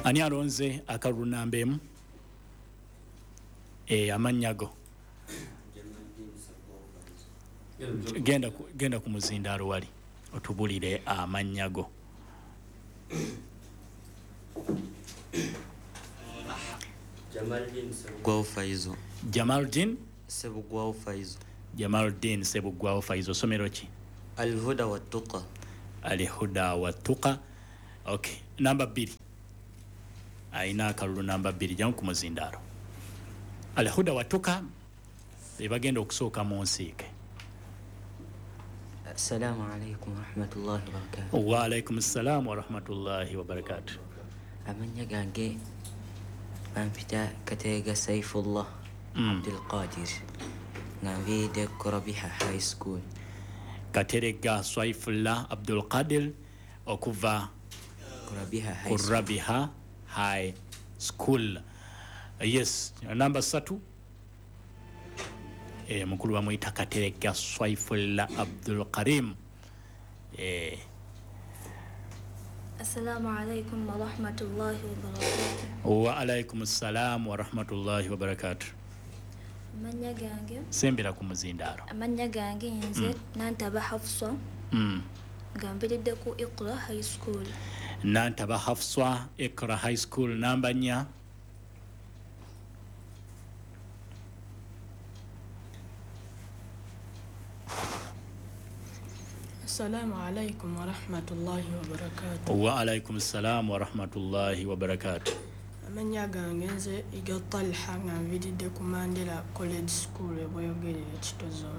Ani alonze akalulu namba emu? Amanyago. Genda ku muzindaalo wali otubulire amanyago. Jamaldin Sebugwawo Faizo. Somero ki? Al-Huda wa Tuqa. Al-Huda wa Tuqa. Okay. Namba 2. Aina akalulu namba 2 jamu ku muzindaalo. Al-Huda wa Tuqa bagenda okusooka mu nsiike. Assalamu alaikum wa rahmatullahi wa barakatuh. Wa alaikum assalam wa rahmatullahi wa barakatuh. Amanya gange bampita Katerega Saifullah Abdul Qadir navide Kurabiha High School. Katerega Saifullah Abdul Qadir okuva Kurabiha High School. Yes, number 3. Mukulu bamuyita Katerega Saifullah Abdul Karim. Assalamu alaikum wa rahmatullahi wa barakatuh. Wa alaikum assalam wa rahmatullahi wa barakatuh. Amanya gange sembera ku muzindaalo. Amanya gange nze Nantaba Hafsa ngambiridde ku Iqra High School. Nantaba Hafsa Iqra High School namba 4. Assalamu alaikum wa rahmatullahi wa barakatuh. Wa alaikum assalam wa rahmatullahi wa barakatuh. Amanya gange nze Iga Talha ngambiridde ku Mandela College School eboyogerera Kitozone.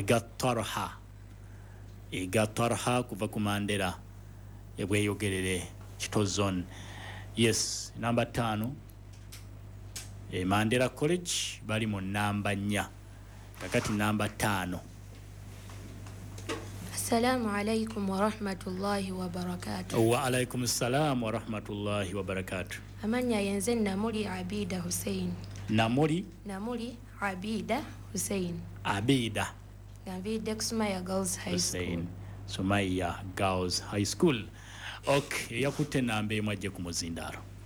Iga Talha kuva ku Mandela ebweyogerere Kitozone. Yes, namba 5. Mandela College bali mu namba 4. Kakati namba 5. Assalamu alaikum wa rahmatullahi wa barakatuh. Wa alaikum assalam wa rahmatullahi wa barakatuh. Amanya yenze Namuli Abida Hussein. Namuli Abida Hussein. Abida. Ngambiridde ku Sumaya Girls High School. Sumaya Girls High School. Okay, yakutte namba emu ajje ku muzindaalo.